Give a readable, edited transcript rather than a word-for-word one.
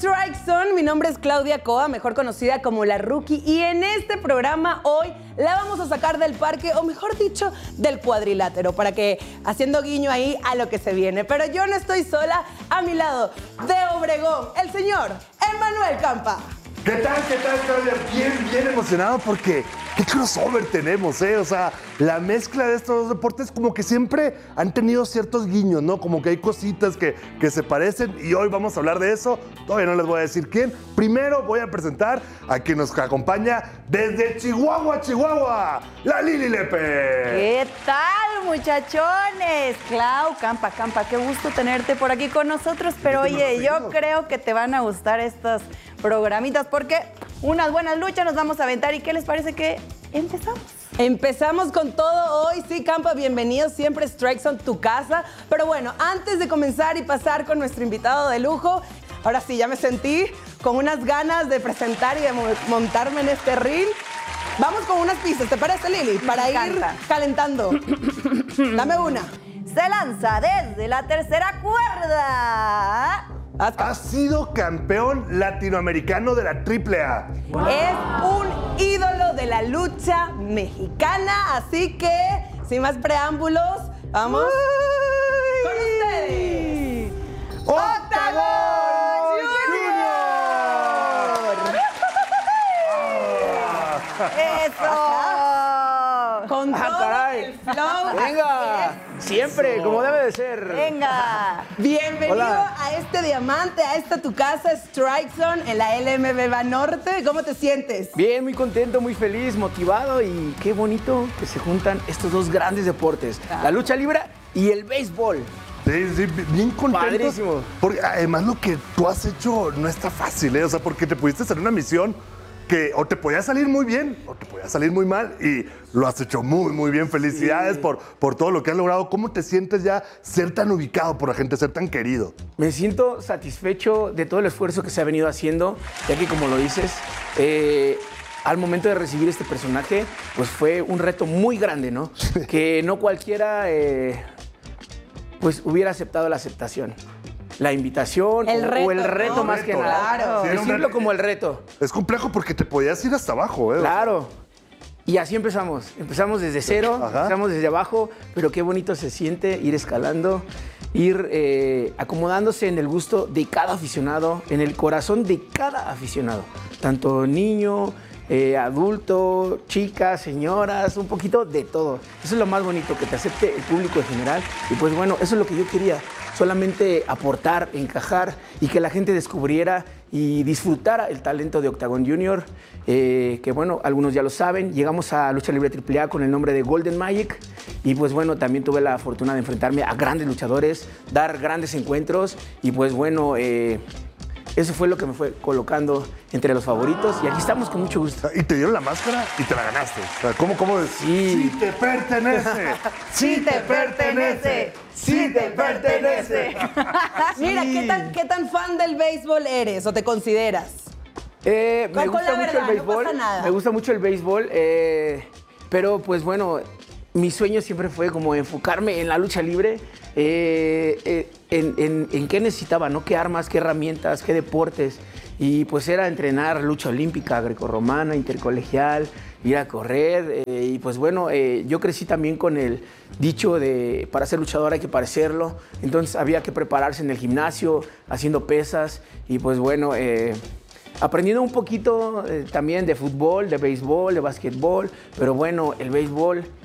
Strike Zone, mi nombre es Claudia Coa, mejor conocida como La Rookie, y en este programa hoy la vamos a sacar del parque, o mejor dicho, del cuadrilátero, para que, haciendo guiño ahí a lo que se viene. Pero yo no estoy sola, a mi lado, de Obregón, el señor Emmanuel Campa. ¿Qué tal, Claudia? Bien emocionado porque qué crossover tenemos, ¿eh? O sea, la mezcla de estos dos deportes como que siempre han tenido ciertos guiños, ¿no? Como que hay cositas que se parecen y hoy vamos a hablar de eso. Todavía no les voy a decir quién. Primero voy a presentar a quien nos acompaña desde Chihuahua, la Lili Lepe. ¿Qué tal, muchachones? Clau, Campa, qué gusto tenerte por aquí con nosotros. Pero oye, yo creo que te van a gustar estos programitas porque unas buenas luchas nos vamos a aventar. ¿Y qué les parece que empezamos? Empezamos con todo hoy. Sí, Campa, bienvenido. Siempre Strike Zone, tu casa. Pero bueno, antes de comenzar y pasar con nuestro invitado de lujo, ahora sí, ya me sentí con unas ganas de presentar y de montarme en este ring. Vamos con unas pistas, ¿te parece, Lili? Para ir calentando. Dame una. Se lanza desde la tercera cuerda. Ha sido campeón latinoamericano de la AAA. Es un ídolo de la lucha mexicana, así que, sin más preámbulos, vamos con ustedes. ¡Octagon Junior! ¡Eso! Con todo caray. el flow. Venga, siempre, como debe de ser. Venga. Bienvenido Hola. a este diamante, a esta tu casa, Strike Zone, en la LMB Norte. ¿Cómo te sientes? Bien, muy contento, muy feliz, motivado y qué bonito que se juntan estos dos grandes deportes, la lucha libre y el béisbol. Sí, bien contento. Padrísimo. Porque además lo que tú has hecho no está fácil, ¿eh? O sea, porque te pudiste hacer una misión que o te podía salir muy bien o te podía salir muy mal y lo has hecho muy bien. Felicidades por todo lo que has logrado. ¿Cómo te sientes ya ser tan ubicado por la gente, ser tan querido? Me siento satisfecho de todo el esfuerzo que se ha venido haciendo, ya que como lo dices, al momento de recibir este personaje, pues fue un reto muy grande, ¿no? Que no cualquiera pues hubiera aceptado la aceptación. La invitación El reto, o el reto ¿no? más que Reto. nada. Claro. Sí, era un Decirlo reto. como el reto. Es complejo porque te podías ir hasta abajo, ¿eh? Claro. Y así empezamos. Empezamos desde cero, Ajá. empezamos desde abajo, pero qué bonito se siente ir escalando, ir acomodándose en el gusto de cada aficionado, en el corazón de cada aficionado. Tanto niño, adulto, chicas, señoras, un poquito de todo. Eso es lo más bonito, que te acepte el público en general. Y pues bueno, eso es lo que yo quería. Solamente aportar, encajar y que la gente descubriera y disfrutara el talento de Octagon Junior, que bueno, algunos ya lo saben, llegamos a Lucha Libre AAA con el nombre de Golden Magic y pues bueno, también tuve la fortuna de enfrentarme a grandes luchadores, dar grandes encuentros y pues bueno, eso fue lo que me fue colocando entre los favoritos y aquí estamos con mucho gusto. Y te dieron la máscara y te la ganaste. O sea, ¿cómo decir? Sí. Sí te pertenece. Sí te pertenece. Sí te pertenece. Mira, ¿qué tan fan del béisbol eres o te consideras? Me Con gusta la mucho verdad, el no béisbol. pasa nada. Me gusta mucho el béisbol, pero pues bueno, mi sueño siempre fue como enfocarme en la lucha libre, en qué necesitaba, ¿no? Qué armas, qué herramientas, qué deportes. Y pues era entrenar lucha olímpica, grecorromana, intercolegial, ir a correr. Y pues bueno, yo crecí también con el dicho de para ser luchador hay que parecerlo. Entonces había que prepararse en el gimnasio, haciendo pesas. Y pues bueno, aprendiendo un poquito también de fútbol, de béisbol, de básquetbol. Pero bueno, el béisbol